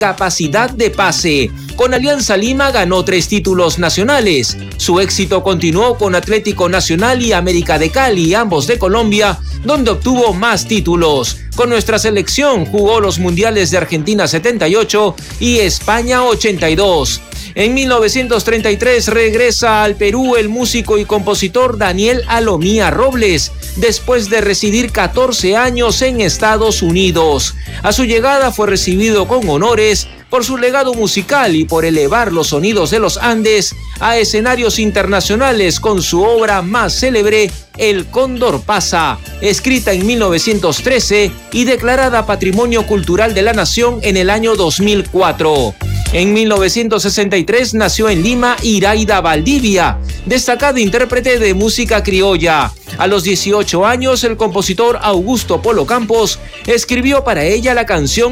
capacidad de pase. Con Alianza Lima ganó 3 títulos nacionales. Su éxito continuó con Atlético Nacional y América de Cali, ambos de Colombia, donde obtuvo más títulos. Con nuestra selección jugó los mundiales de Argentina 78 y España 82. En 1933 regresa al Perú el músico y compositor Daniel Alomía Robles, después de residir 14 años en Estados Unidos. A su llegada fue recibido con honores por su legado musical y por elevar los sonidos de los Andes a escenarios internacionales con su obra más célebre, El Cóndor Pasa, escrita en 1913 y declarada Patrimonio Cultural de la Nación en el año 2004. En 1963 nació en Lima Iraida Valdivia, destacada intérprete de música criolla. A los 18 años, el compositor Augusto Polo Campos escribió para ella la canción